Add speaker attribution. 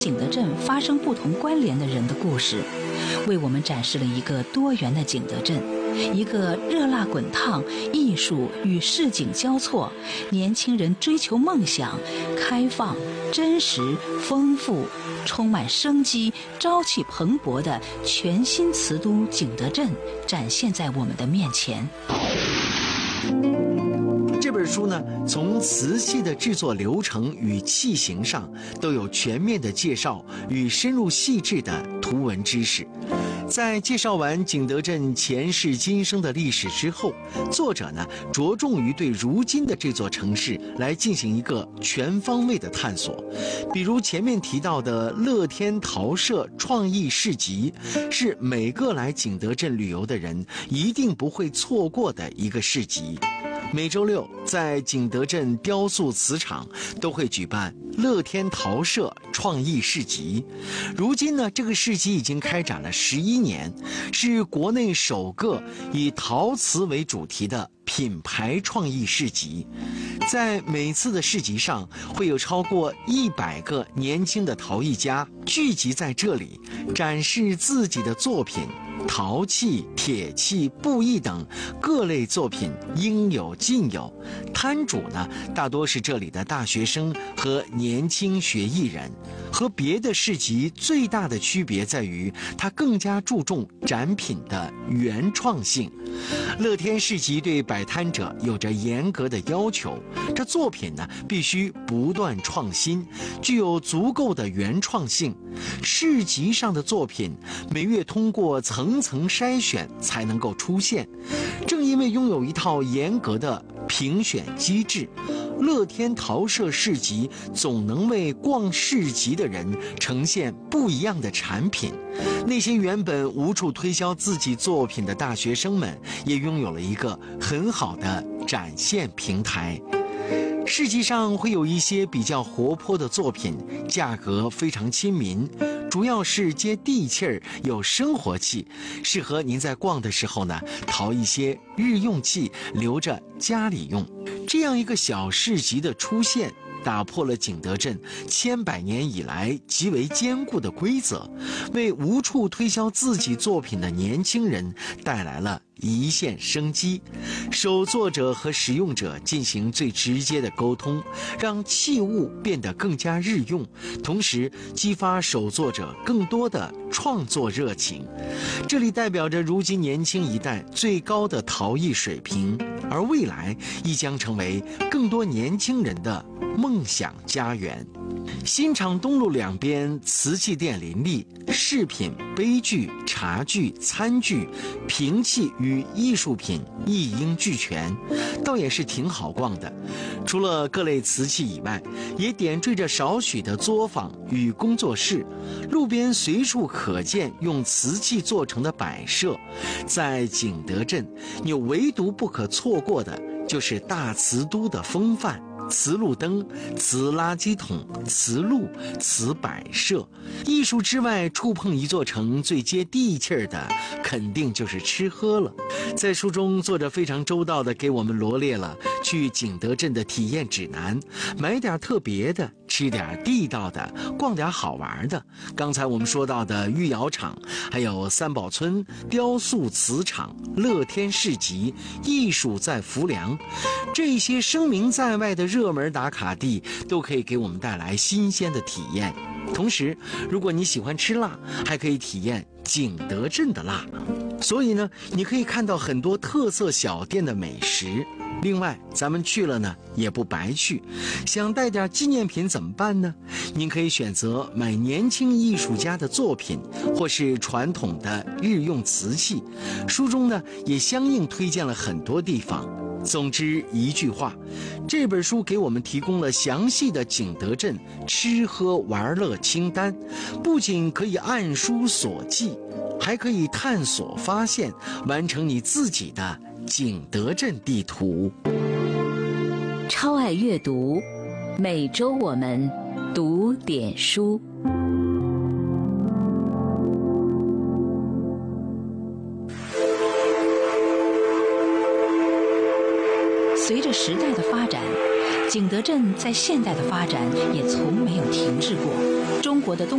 Speaker 1: 景德镇发生不同关联的人的故事，为我们展示了一个多元的景德镇，一个热辣滚烫、艺术与市井交错、年轻人追求梦想、开放、真实、丰富、充满生机、朝气蓬勃的全新瓷都景德镇展现在我们的面前。
Speaker 2: 这本书呢，从瓷器的制作流程与器型上都有全面的介绍与深入细致的图文知识。在介绍完景德镇前世今生的历史之后，作者呢着重于对如今的这座城市来进行一个全方位的探索。比如前面提到的乐天陶社创意市集，是每个来景德镇旅游的人一定不会错过的一个市集。每周六在景德镇雕塑瓷厂都会举办乐天陶社创意市集。如今呢，这个市集已经开展了11年，是国内首个以陶瓷为主题的品牌创意市集。在每次的市集上，会有超过100个年轻的陶艺家聚集在这里，展示自己的作品。陶器、铁器、布艺等各类作品应有尽有。摊主呢，大多是这里的大学生和年轻学艺人。和别的市集最大的区别在于，它更加注重展品的原创性。乐天市集对摆摊者有着严格的要求，这作品呢必须不断创新，具有足够的原创性。市集上的作品每月通过层层筛选才能够出现。正因为拥有一套严格的评选机制，乐天陶社市集总能为逛市集的人呈现不一样的产品。那些原本无处推销自己作品的大学生们，也拥有了一个很好的展现平台。市集上会有一些比较活泼的作品，价格非常亲民，主要是接地气儿，有生活气，适合您在逛的时候呢，淘一些日用器留着家里用。这样一个小市集的出现，打破了景德镇千百年以来极为坚固的规则，为无处推销自己作品的年轻人带来了一线生机。手作者和使用者进行最直接的沟通，让器物变得更加日用，同时激发手作者更多的创作热情。这里代表着如今年轻一代最高的陶艺水平，而未来亦将成为更多年轻人的梦想家园。新厂东路两边瓷器店林立，饰品、杯具、茶具、餐具、瓶器与艺术品一应俱全，倒也是挺好逛的。除了各类瓷器以外，也点缀着少许的作坊与工作室，路边随处可见用瓷器做成的摆设。在景德镇，你唯独不可错过的就是大瓷都的风范。瓷路灯、瓷垃圾桶、瓷路、瓷摆设，艺术之外，触碰一座城最接地气儿的，肯定就是吃喝了。在书中，作者非常周到地给我们罗列了去景德镇的体验指南，买点特别的，吃点地道的，逛点好玩的。刚才我们说到的御窑厂，还有三宝村、雕塑瓷厂、乐天市集、艺术在浮梁，这些声名在外的热门打卡地都可以给我们带来新鲜的体验。同时，如果你喜欢吃辣，还可以体验景德镇的辣。所以呢，你可以看到很多特色小店的美食。另外，咱们去了呢也不白去，想带点纪念品怎么办呢？您可以选择买年轻艺术家的作品，或是传统的日用瓷器。书中呢也相应推荐了很多地方。总之一句话，这本书给我们提供了详细的景德镇吃喝玩乐清单，不仅可以按书索记，还可以探索发现，完成你自己的景德镇地图。
Speaker 1: 超爱阅读，每周我们读点书。随着时代的发展，景德镇在现代的发展也从没有停滞过。中活的东